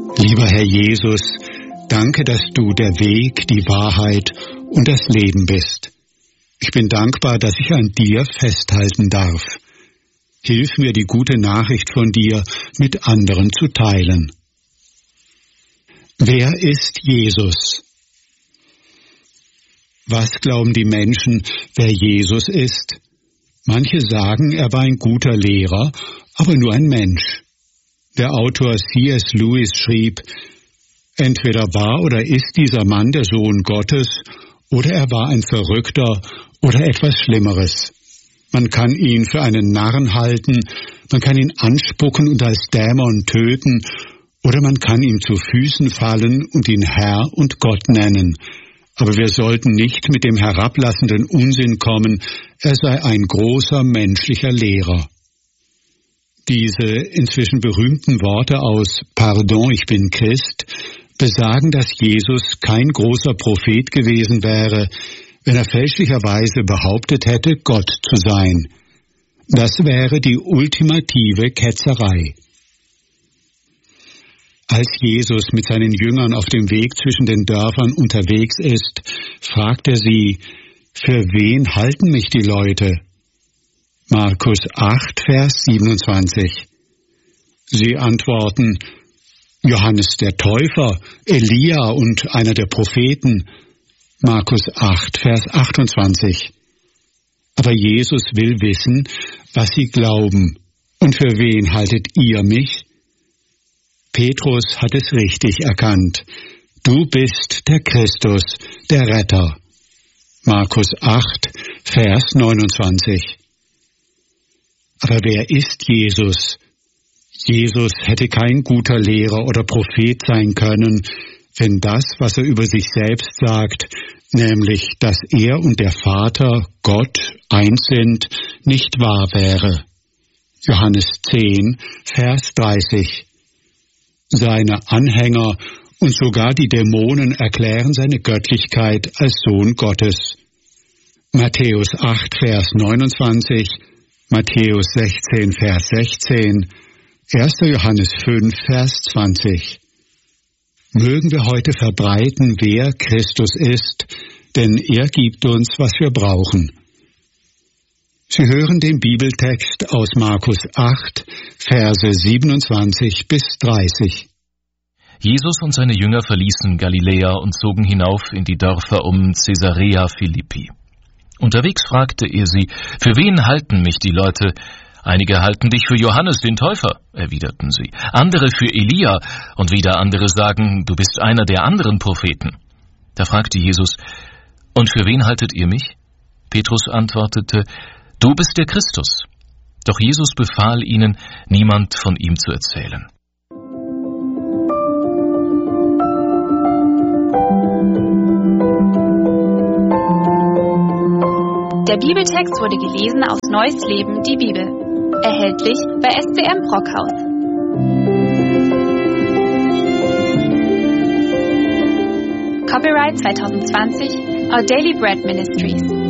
Lieber Herr Jesus, danke, dass du der Weg, die Wahrheit und das Leben bist. Ich bin dankbar, dass ich an dir festhalten darf. Hilf mir, die gute Nachricht von dir mit anderen zu teilen. Wer ist Jesus? Was glauben die Menschen, wer Jesus ist? Manche sagen, er war ein guter Lehrer, aber nur ein Mensch. Der Autor C.S. Lewis schrieb, entweder war oder ist dieser Mann der Sohn Gottes, oder er war ein Verrückter oder etwas Schlimmeres. Man kann ihn für einen Narren halten, man kann ihn anspucken und als Dämon töten, oder man kann ihm zu Füßen fallen und ihn Herr und Gott nennen. Aber wir sollten nicht mit dem herablassenden Unsinn kommen, er sei ein großer menschlicher Lehrer. Diese inzwischen berühmten Worte aus Pardon, ich bin Christ, besagen, dass Jesus kein großer Prophet gewesen wäre, wenn er fälschlicherweise behauptet hätte, Gott zu sein. Das wäre die ultimative Ketzerei. Als Jesus mit seinen Jüngern auf dem Weg zwischen den Dörfern unterwegs ist, fragt er sie, für wen halten mich die Leute? Markus 8, Vers 27. Sie antworten, Johannes der Täufer, Elia und einer der Propheten. Markus 8, Vers 28. Aber Jesus will wissen, was sie glauben. Und für wen haltet ihr mich? Petrus hat es richtig erkannt. Du bist der Christus, der Retter. Markus 8, Vers 29. Aber wer ist Jesus? Jesus hätte kein guter Lehrer oder Prophet sein können, wenn das, was er über sich selbst sagt, nämlich, dass er und der Vater, Gott, eins sind, nicht wahr wäre. Johannes 10, Vers 30. Seine Anhänger und sogar die Dämonen erklären seine Göttlichkeit als Sohn Gottes. Matthäus 8, Vers 29, Matthäus 16, Vers 16, 1. Johannes 5, Vers 20. Mögen wir heute verbreiten, wer Christus ist, denn er gibt uns, was wir brauchen. Sie hören den Bibeltext aus Markus 8, Verse 27 bis 30. Jesus und seine Jünger verließen Galiläa und zogen hinauf in die Dörfer um Caesarea Philippi. Unterwegs fragte er sie, für wen halten mich die Leute? Einige halten dich für Johannes den Täufer, erwiderten sie, andere für Elia, und wieder andere sagen, du bist einer der anderen Propheten. Da fragte Jesus, und für wen haltet ihr mich? Petrus antwortete, du bist der Christus. Doch Jesus befahl ihnen, niemand von ihm zu erzählen. Der Bibeltext wurde gelesen aus Neues Leben, die Bibel. Erhältlich bei SCM Brockhaus. Copyright 2020, Our Daily Bread Ministries.